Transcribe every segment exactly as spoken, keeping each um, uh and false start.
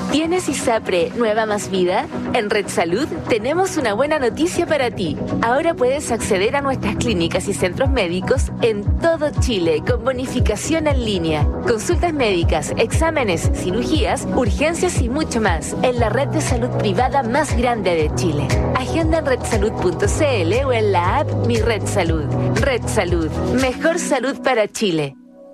¿Tienes ISAPRE Nueva Más Vida? En Red Salud tenemos una buena noticia para ti. Ahora puedes acceder a nuestras clínicas y centros médicos en todo Chile con bonificación en línea. Consultas médicas, exámenes, cirugías, urgencias y mucho más en la red de salud privada más grande de Chile. Agenda en red salud punto c l o en la app Mi Red Salud. Red Salud, mejor salud para Chile.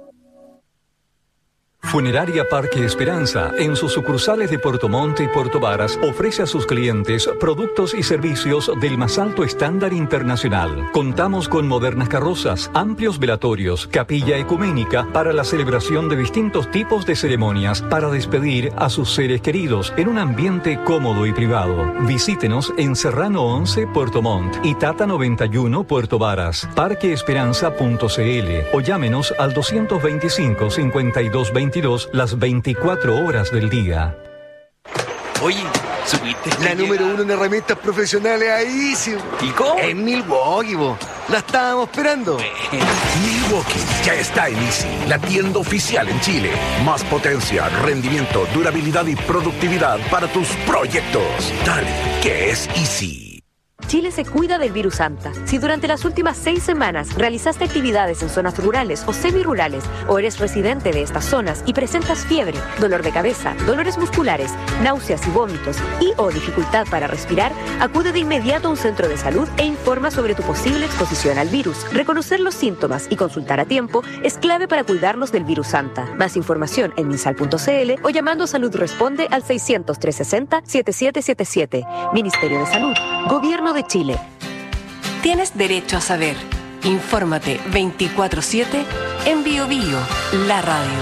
Funeraria Parque Esperanza, en sus sucursales de Puerto Montt y Puerto Varas, ofrece a sus clientes productos y servicios del más alto estándar internacional. Contamos con modernas carrozas, amplios velatorios, capilla ecuménica para la celebración de distintos tipos de ceremonias para despedir a sus seres queridos en un ambiente cómodo y privado. Visítenos en Serrano once, Puerto Montt y Tata noventa y uno, Puerto Varas, parque esperanza punto c l o llámenos al doscientos veinticinco, cincuenta y dos veintidós las veinticuatro horas del día. Oye, ¿subiste? La número uno en herramientas profesionales ahí, sí. ¿Y cómo? En Milwaukee, bo. La estábamos esperando. Milwaukee ya está en Easy, la tienda oficial en Chile. Más potencia, rendimiento, durabilidad y productividad para tus proyectos. Dale, que es Easy. Chile se cuida del virus Anta. Si durante las últimas seis semanas realizaste actividades en zonas rurales o semirurales o eres residente de estas zonas y presentas fiebre, dolor de cabeza, dolores musculares, náuseas y vómitos y o dificultad para respirar, acude de inmediato a un centro de salud e informa sobre tu posible exposición al virus. Reconocer los síntomas y consultar a tiempo es clave para cuidarnos del virus Anta. Más información en minsal punto c l o llamando a Salud Responde al seiscientos, trescientos sesenta, setenta y siete setenta y siete. Ministerio de Salud, Gobierno de Chile. Tienes derecho a saber. Infórmate veinticuatro siete en Bio Bio, la radio.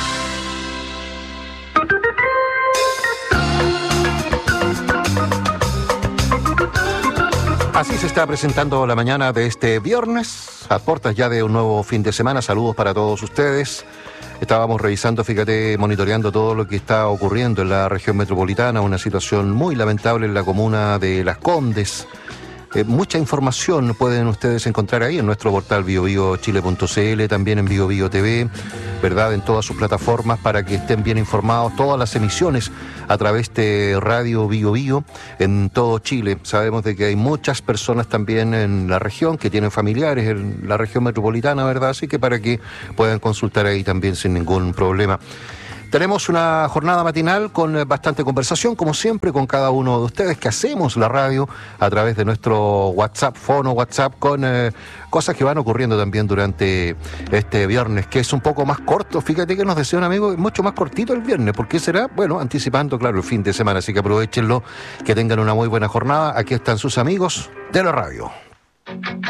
Así se está presentando la mañana de este viernes, a puertas ya de un nuevo fin de semana. Saludos para todos ustedes. Estábamos revisando, fíjate, monitoreando todo lo que está ocurriendo en la región metropolitana, una situación muy lamentable en la comuna de Las Condes. Eh, mucha información pueden ustedes encontrar ahí en nuestro portal bio bio chile punto c l, también en Bio Bio T V, ¿verdad? En todas sus plataformas para que estén bien informados. Todas las emisiones a través de Radio Bio Bio en todo Chile. Sabemos de que hay muchas personas también en la región que tienen familiares en la región metropolitana, ¿verdad? Así que para que puedan consultar ahí también sin ningún problema. Tenemos una jornada matinal con bastante conversación, como siempre, con cada uno de ustedes que hacemos la radio a través de nuestro WhatsApp, fono WhatsApp, con eh, cosas que van ocurriendo también durante este viernes, que es un poco más corto. Fíjate que nos decía un amigo, es mucho más cortito el viernes, porque será, bueno, anticipando, claro, el fin de semana, así que aprovechenlo, que tengan una muy buena jornada. Aquí están sus amigos de la radio.